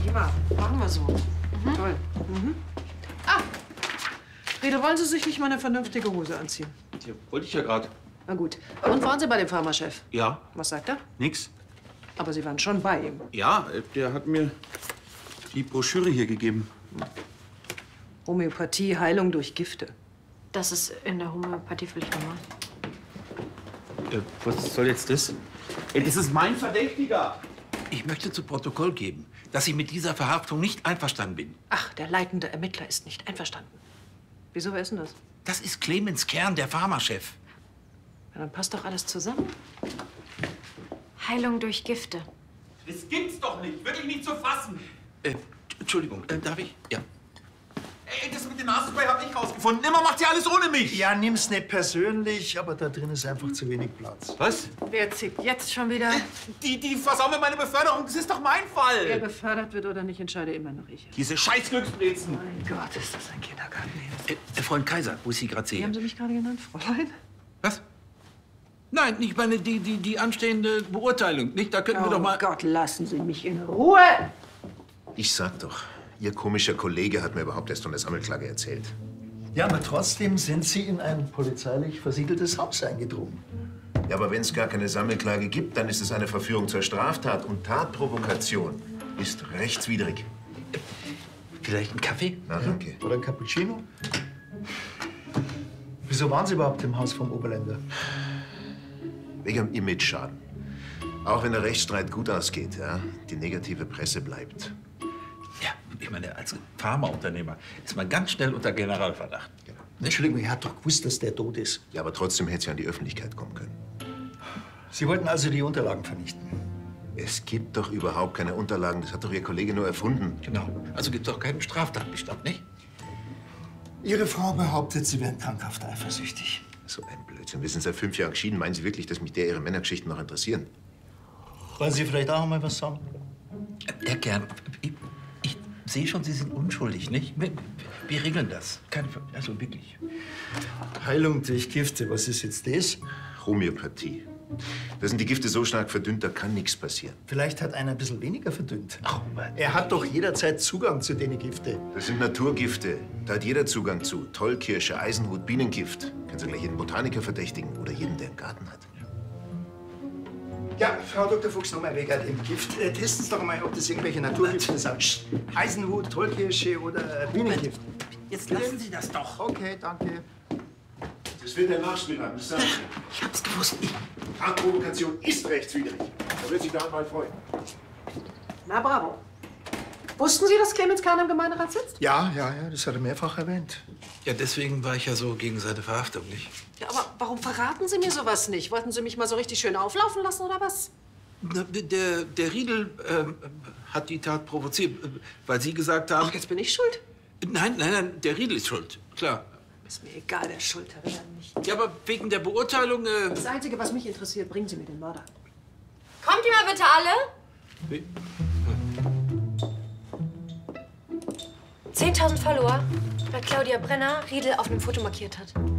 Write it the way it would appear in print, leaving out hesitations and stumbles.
Prima, machen wir so. Toll. Ah, Riedel, wollen Sie sich nicht mal eine vernünftige Hose anziehen? Ja, wollte ich ja gerade. Na gut. Und waren Sie bei dem Pharmachef? Ja. Was sagt er? Nix. Aber Sie waren schon bei ihm. Ja, der hat mir die Broschüre hier gegeben. Homöopathie, Heilung durch Gifte. Das ist in der Homöopathie völlig normal. Was soll jetzt das? Ey, das ist mein Verdächtiger. Ich möchte zu Protokoll geben, dass ich mit dieser Verhaftung nicht einverstanden bin. Ach, der leitende Ermittler ist nicht einverstanden. Wieso, wer ist denn das? Das ist Clemens Kern, der Pharmachef. Ja, dann passt doch alles zusammen. Heilung durch Gifte. Das gibt's doch nicht. Wirklich nicht zu fassen. Entschuldigung, darf ich? Ja. Ey, das mit dem Nasenspray hab ich rausgefunden. Immer macht ihr alles ohne mich. Ja, nimm's nicht persönlich, aber da drin ist einfach zu wenig Platz. Was? Wer zickt jetzt schon wieder? Die versauen mir meine Beförderung. Das ist doch mein Fall. Wer befördert wird oder nicht, entscheide immer noch ich. Diese scheiß Glücksbrezen. Mein Gott, ist das ein Kindergarten hier. Freund Kaiser, wo ich Sie gerade Wie sehe. haben Sie mich gerade genannt, Fräulein? Was? Nein, ich meine die anstehende Beurteilung. Nicht? Da könnten wir doch mal... Oh Gott, lassen Sie mich in Ruhe! Ich sag doch, Ihr komischer Kollege hat mir überhaupt erst von der Sammelklage erzählt. Ja, aber trotzdem sind Sie in ein polizeilich versiegeltes Haus eingedrungen. Ja, aber wenn es gar keine Sammelklage gibt, dann ist es eine Verführung zur Straftat. Und Tatprovokation ist rechtswidrig. Vielleicht einen Kaffee? Na, danke. Oder ein Cappuccino? Wieso waren Sie überhaupt im Haus vom Oberländer? Wegen dem Image-Schaden. Auch wenn der Rechtsstreit gut ausgeht, ja, die negative Presse bleibt. Ja, ich meine, als Pharmaunternehmer ist man ganz schnell unter Generalverdacht. Genau. Entschuldigung, er hat doch gewusst, dass der tot ist. Ja, aber trotzdem hätte sie an die Öffentlichkeit kommen können. Sie wollten also die Unterlagen vernichten? Es gibt doch überhaupt keine Unterlagen. Das hat doch Ihr Kollege nur erfunden. Genau. Also gibt es auch keinen Straftatbestand, nicht? Ihre Frau behauptet, Sie wären krankhaft eifersüchtig. So ein Blödsinn. Wir sind seit 5 Jahren geschieden. Meinen Sie wirklich, dass mich Ihre Männergeschichten noch interessieren? Wollen Sie vielleicht auch mal was sagen? Herr Kern, ich sehe schon, Sie sind unschuldig, nicht? Wir regeln das. Also wirklich. Heilung durch Gifte, was ist jetzt das? Homöopathie. Da sind die Gifte so stark verdünnt, da kann nichts passieren. Vielleicht hat einer ein bisschen weniger verdünnt. Ach, er hat doch jederzeit Zugang zu den Giften. Das sind Naturgifte. Da hat jeder Zugang zu. Tollkirsche, Eisenhut, Bienengift. Können Sie gleich jeden Botaniker verdächtigen oder jeden, der einen Garten hat. Ja, Frau Dr. Fuchs, nochmal wegen dem Gift. Testen Sie doch mal, ob das irgendwelche Naturgifte sind. Eisenhut, Tollkirsche oder Bienengift. Jetzt lassen Sie das doch. Okay, danke. Das wird der Nachspiel haben, das sage ich Ihnen. Ich hab's gewusst. Tatprovokation ist rechtswidrig. Da wird sich der Anwalt freuen. Na, bravo. Wussten Sie, dass Clemens Kern im Gemeinderat sitzt? Ja, das hat er mehrfach erwähnt. Ja, deswegen war ich ja so gegen seine Verhaftung, nicht? Ja, aber warum verraten Sie mir sowas nicht? Wollten Sie mich mal so richtig schön auflaufen lassen, oder was? Na, der Riedel hat die Tat provoziert, weil Sie gesagt haben... Ach, jetzt bin ich schuld? Nein, der Riedel ist schuld, klar. Ist mir egal, wer schuld hat oder nicht. Ja, aber wegen der Beurteilung... Das Einzige, was mich interessiert, bringen Sie mir den Mörder. Kommt ihr mal bitte alle? 10.000 Follower, weil Claudia Brenner Riedel auf einem Foto markiert hat.